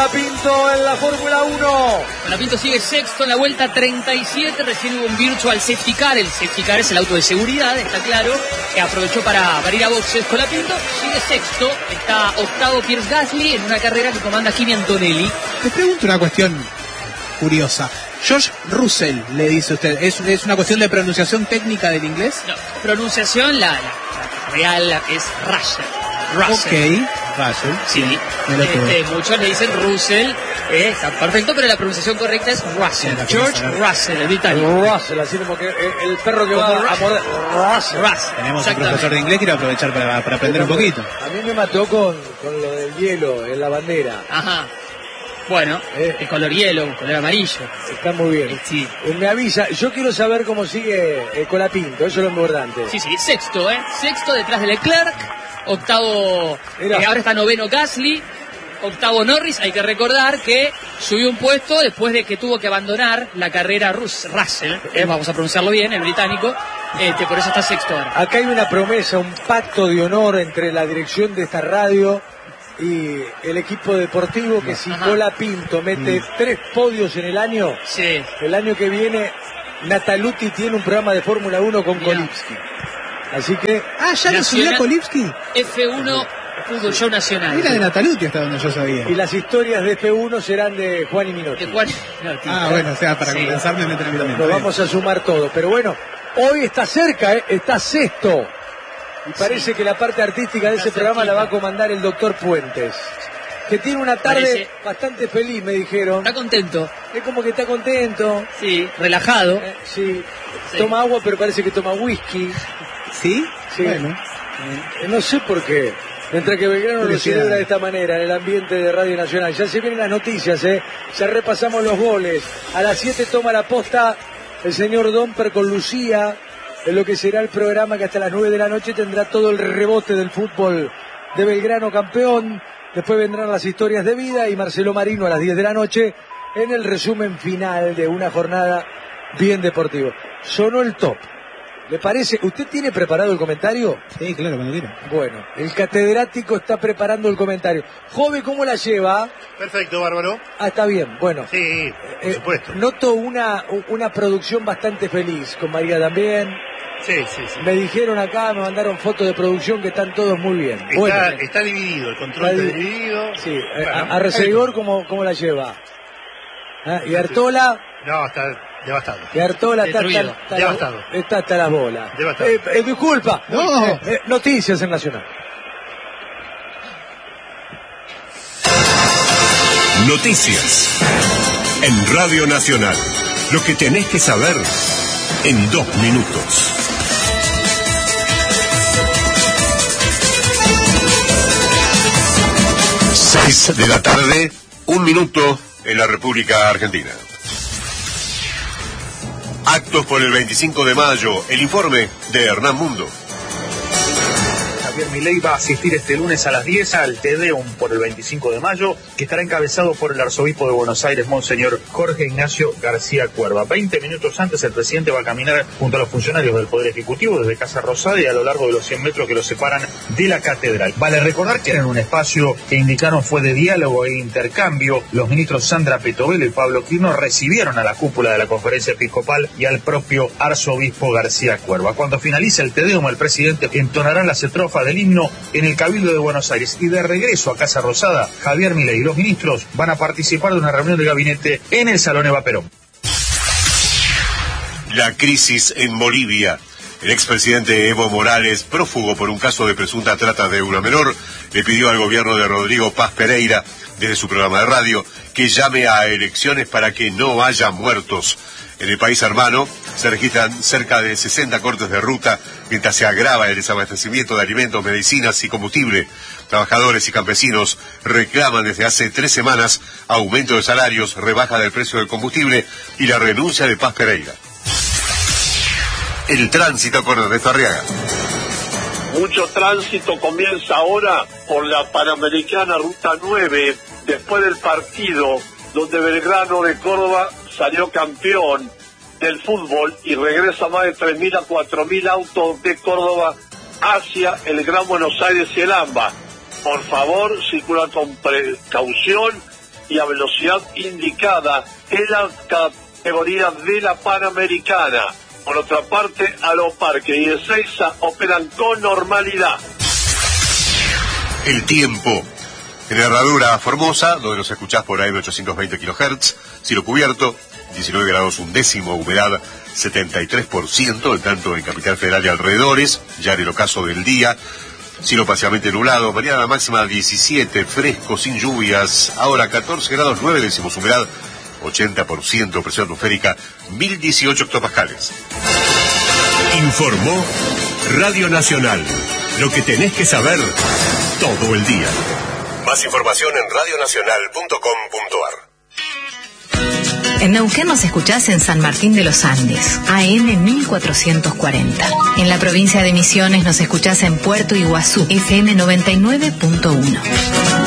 Colapinto en la Fórmula 1. Colapinto sigue sexto en la vuelta 37, recién hubo un virtual safety car. El safety car es el auto de seguridad, está claro, que aprovechó para ir a boxes. Colapinto sigue sexto, está octavo Pierre Gasly en una carrera que comanda Kimi Antonelli. Te pregunto una cuestión curiosa. George Russell, le dice usted, ¿es una cuestión de pronunciación técnica del inglés? No, pronunciación, la real es Russell. Ok, Russell. Sí, muchos le dicen Russell, está perfecto, pero la pronunciación correcta es Russell. George Russell, el británico. Russell, así como que el perro que va a morder. Russell. Tenemos un profesor de inglés, quiero aprovechar para aprender un poquito. A mí me mató con lo del hielo en la bandera. Ajá. Bueno, el color hielo, el color amarillo. Está muy bien. Sí. Me avisa, yo quiero saber cómo sigue Colapinto, eso es lo importante. Sí, sexto, sexto detrás de Leclerc, octavo, ahora está noveno Gasly, octavo Norris. Hay que recordar que subió un puesto después de que tuvo que abandonar la carrera Russell, vamos a pronunciarlo bien, el británico, por eso está sexto ahora. Acá hay una promesa, un pacto de honor entre la dirección de esta radio y el equipo deportivo, que si Colapinto mete 3 podios en el año, el año que viene Nataluti tiene un programa de Fórmula 1 con Kolipsky. Así que... ¿ya lo subió Kolipsky? F1 Fútbol Show Nacional. Era de Nataluti hasta donde yo sabía. Y las historias de F1 serán de Juan y Minotti. Bueno, o sea, para compensarme meter a mí también. Lo vamos a sumar todo. Pero bueno, hoy está cerca, está sexto. Y parece que la parte artística de ese programa la va a comandar el doctor Puentes, que tiene una tarde bastante feliz, me dijeron. Está contento. Es como que está contento. Sí, relajado. Sí. Toma agua, pero parece que toma whisky. ¿Sí? Sí. Bueno. No sé por qué. Mientras que Belgrano lo celebra de esta manera en el ambiente de Radio Nacional. Ya se vienen las noticias, Ya repasamos los goles. A las 7 toma la posta el señor Domper con Lucía, en lo que será el programa que hasta las 9 de la noche tendrá todo el rebote del fútbol de Belgrano campeón. Después vendrán las historias de vida y Marcelo Marino a las 10 de la noche en el resumen final de una jornada bien deportiva. Sonó el top. ¿Le parece? ¿Usted tiene preparado el comentario? Sí, claro, cuando quiera. Bueno, el catedrático está preparando el comentario. Joven, ¿cómo la lleva? Perfecto, bárbaro. Está bien, bueno. Sí, por supuesto. Noto una producción bastante feliz, con María también. Sí. Me dijeron acá, me mandaron fotos de producción que están todos muy bien. Está dividido, el control está dividido. Sí, a Recibidor, ¿cómo la lleva? ¿Y Artola? No, está devastado. Y Artola está devastado. Está hasta las bolas. Devastado. Disculpa. No. Noticias en Nacional. Noticias en Radio Nacional. Lo que tenés que saber en 2 minutos. 6 de la tarde, 1 minuto en la República Argentina. Actos por el 25 de mayo. El informe de Hernán Mundo. Javier Milei va a asistir este lunes a las 10 al Te Deum por el 25 de mayo, que estará encabezado por el arzobispo de Buenos Aires, Monseñor Jorge Ignacio García Cuerva. 20 minutos antes, el presidente va a caminar junto a los funcionarios del Poder Ejecutivo desde Casa Rosada y a lo largo de los 100 metros que los separan de la catedral. Vale recordar que era en un espacio que indicaron fue de diálogo e intercambio. Los ministros Sandra Petovelo y Pablo Quirno recibieron a la cúpula de la conferencia episcopal y al propio arzobispo García Cuerva. Cuando finalice el Te Deum, el presidente entonará las estrofas del himno en el Cabildo de Buenos Aires, y de regreso a Casa Rosada, Javier Milei y los ministros van a participar de una reunión de gabinete en el Salón Eva Perón. La crisis en Bolivia. El expresidente Evo Morales, prófugo por un caso de presunta trata de una menor, le pidió al gobierno de Rodrigo Paz Pereira, desde su programa de radio, que llame a elecciones para que no haya muertos. En el país hermano se registran cerca de 60 cortes de ruta mientras se agrava el desabastecimiento de alimentos, medicinas y combustible. Trabajadores y campesinos reclaman desde hace 3 semanas aumento de salarios, rebaja del precio del combustible y la renuncia de Paz Pereira. El tránsito con Ernesto Arriaga. Mucho tránsito comienza ahora por la Panamericana Ruta 9, después del partido donde Belgrano de Córdoba salió campeón del fútbol y regresa más de 3.000 a 4.000 autos de Córdoba hacia el Gran Buenos Aires y el AMBA. Por favor, circula con precaución y a velocidad indicada en la categoría de la Panamericana. Por otra parte, Aeroparque y Ezeiza operan con normalidad. El tiempo. En Herradura Formosa, donde nos escuchás por AM 820 kHz, cielo cubierto, 19 grados 1/10, humedad 73%, en tanto en Capital Federal y alrededores, ya en el ocaso del día, cielo parcialmente nublado, mañana la máxima 17, fresco, sin lluvias, ahora 14 grados 9/10, humedad 80%, presión atmosférica 1018 hectopascales. Informó Radio Nacional, lo que tenés que saber todo el día. Más información en radionacional.com.ar. En Neuquén nos escuchás en San Martín de los Andes, AM 1440. En la provincia de Misiones nos escuchás en Puerto Iguazú, FM 99.1.